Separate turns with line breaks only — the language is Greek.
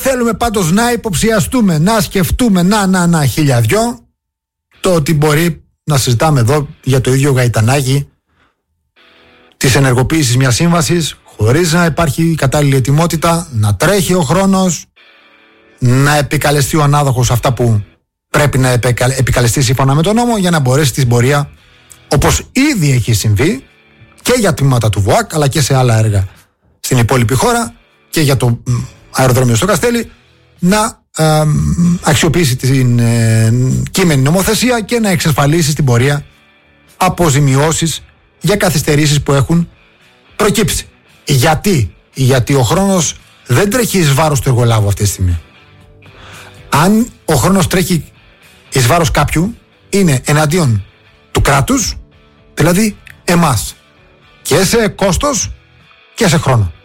θέλουμε πάντως να υποψιαστούμε, να σκεφτούμε, να χίλια δυο, το ότι μπορεί να συζητάμε εδώ για το ίδιο γαϊτανάκι της ενεργοποίησης μιας σύμβασης χωρίς να υπάρχει κατάλληλη ετοιμότητα, να τρέχει ο χρόνος, να επικαλεστεί ο ανάδοχος αυτά που πρέπει να επικαλεστεί σύμφωνα με τον νόμο για να μπορέσει στην πορεία, όπως ήδη έχει συμβεί και για τμήματα του ΒΟΑΚ αλλά και σε άλλα έργα στην υπόλοιπη χώρα και για το αεροδρόμιο στο Καστέλι, να αξιοποιήσει την κείμενη νομοθεσία και να εξασφαλίσει στην πορεία αποζημιώσεις για καθυστερήσεις που έχουν προκύψει. Γιατί ο χρόνος δεν τρέχει εις βάρος του εργολάβου αυτή τη στιγμή. Αν ο χρόνος τρέχει εις βάρος κάποιου, είναι εναντίον του κράτους, δηλαδή εμάς, και σε κόστος και σε χρόνο.